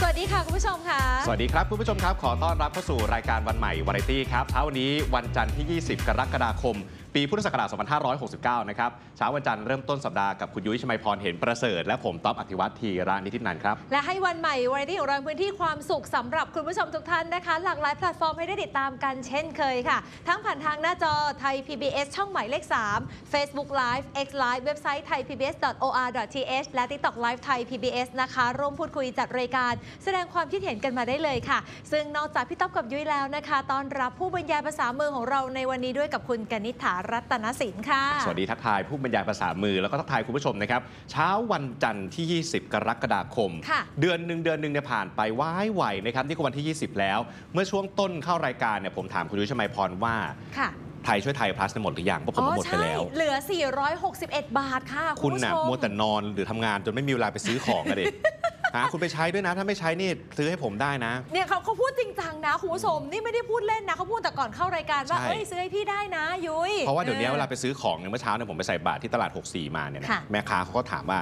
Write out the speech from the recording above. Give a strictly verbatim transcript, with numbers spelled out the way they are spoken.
วัสดีค่ะคุณผู้ชมค่ะสวัสดีครับคุณผู้ชมครับขอต้อนรับเข้าสู่รายการวันใหม่วาไรตี้ครับเช้าวันนี้วันจันทร์ที่ยี่สิบกรกฎาคมปีพุทธศักราชสองพันห้าร้อยหกสิบเก้านะครับเช้าวันจันทร์เริ่มต้นสัปดาห์กับคุณยุ้ยชมัยพรเห็นประเสริฐและผมต๊อบอธิวัฒน์ธีระนิตินันท์ครับและให้วันใหม่วาไรตี้ของเราพื้นที่ความสุขสำหรับคุณผู้ชมทุกท่านนะคะหลากหลายแพลตฟอร์มให้ได้ติดตามกันเช่นเคยค่ะทั้งผ่านทางหน้าจอไทย พี บี เอส ช่องหมายเลขสาม Facebook Live X Live เว็บไซต์ ไทย พี บี เอส ดอท โอ อาร์ ดอท ที เอช และ TikTok Live ไทย พี บี เอส นะคะร่วมพูดคุยจัดรายการแสดงความคิดเห็นกันมาได้เลยค่ะซึ่งนอกจากพี่ต๊อบกับยุ้ยแล้วนะคะต้อนรับผู้บรรยายภาษามือของเราในวันนี้ด้วยกับคุณกนิษฐารัตนสินค่ะสวัสดีทักทายผู้บรรยายภาษามือแล้วก็ทักทายคุณผู้ชมนะครับเช้าวันจันทร์ที่ยี่สิบกรกฎาคมเดือนหนึ่งเดือนหนึ่งเนี่ยผ่านไปว้ายไหวนะครับนี่ก็วันที่ยี่สิบแล้วเมื่อช่วงต้นเข้ารายการเนี่ยผมถามคุณยุ้ยชมัยพรว่าไทยช่วยไทย plus หมดหรือยังเพราะผมหมดไปแล้วเหลือสี่ร้อยหกสิบเอ็ดบาทค่ะคุณน่ะมัวแต่นอนหรือทำงานจนไม่มีเวลาไปซื้อของกันดิหาคุณไปใช้ด้วยนะถ้าไม่ใช้นี่ซื้อให้ผมได้นะเนี่ยเขาเขาพูดจริงจังนะคุณผู้ชมนี่ไม่ได้พูดเล่นนะเขาพูดแต่ก่อนเข้ารายการว่าเอ้ยซื้อให้พี่ได้นะยุ้ยเพราะว่าเดี๋ยวนี้เวลาไปซื้อของเนี่ยเมื่อเช้าเนี่ยผมไปใส่บาตรที่ตลาดหกสิบสี่มาเนี่ยแม่ค้าเขาก็ถามว่า